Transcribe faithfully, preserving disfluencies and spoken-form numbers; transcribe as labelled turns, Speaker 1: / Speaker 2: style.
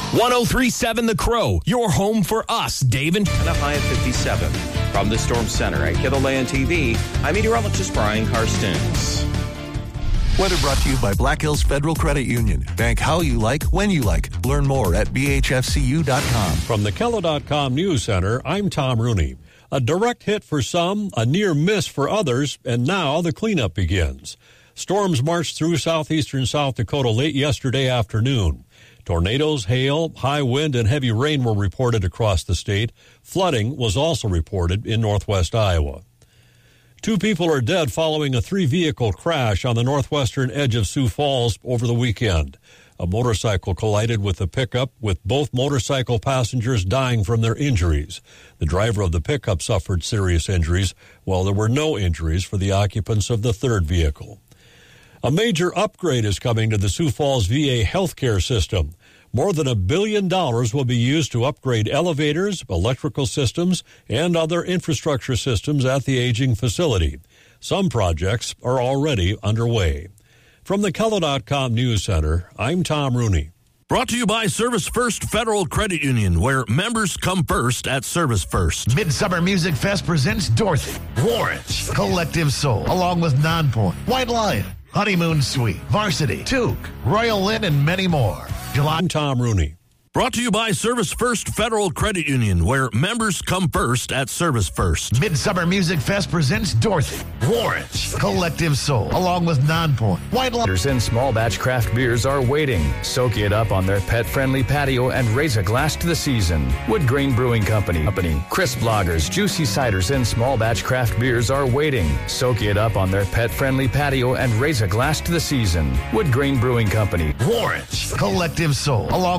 Speaker 1: one oh three point seven The Crow, your home for us, Dave and...
Speaker 2: And a high of fifty-seven. From the Storm Center at Kittleland T V, I'm meteorologist Brian Karstens.
Speaker 3: Weather brought to you by Black Hills Federal Credit Union. Bank how you like, when you like. Learn more at B H F C U dot com.
Speaker 4: From the Kello dot com News Center, I'm Tom Rooney. A direct hit for some, a near miss for others, and now the cleanup begins. Storms marched through southeastern South Dakota late yesterday afternoon. Tornadoes, hail, high wind, and heavy rain were reported across the state. Flooding was also reported in northwest Iowa. Two people are dead following a three-vehicle crash on the northwestern edge of Sioux Falls over the weekend. A motorcycle collided with a pickup, with both motorcycle passengers dying from their injuries. The driver of the pickup suffered serious injuries, while there were no injuries for the occupants of the third vehicle. A major upgrade is coming to the Sioux Falls V A healthcare system. More than a billion dollars will be used to upgrade elevators, electrical systems, and other infrastructure systems at the aging facility. Some projects are already underway. From the Kello dot com News Center, I'm Tom Rooney.
Speaker 5: Brought to you by Service First Federal Credit Union, where members come first at Service First.
Speaker 6: Midsummer Music Fest presents Dorothy, Warrants, Collective Soul, along with Nonpoint, White Lion, Honeymoon Suite, Varsity, Toque, Royal Lynn, and many more. July.
Speaker 4: I'm Tom Rooney.
Speaker 5: Brought to you by Service First Federal Credit Union, where members come first at Service First.
Speaker 6: Midsummer Music Fest presents Dorothy, Warrants, Collective Soul, along with Nonpoint, White Lion.
Speaker 7: And small batch craft beers are waiting. Soak it up on their pet-friendly patio and raise a glass to the season. Wood Grain Brewing Company. Company. Crisp lagers, juicy ciders, and small batch craft beers are waiting. Soak it up on their pet-friendly patio and raise a glass to the season. Wood Grain Brewing Company.
Speaker 6: Warrants, Collective Soul, along